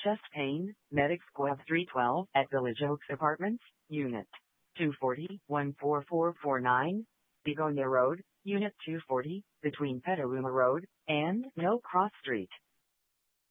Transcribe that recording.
Chest pain, Medic Squad 312 at Village Oaks Apartments, Unit 240, 14449, Begonia Road, Unit 240, between Petaluma Road and No Cross Street.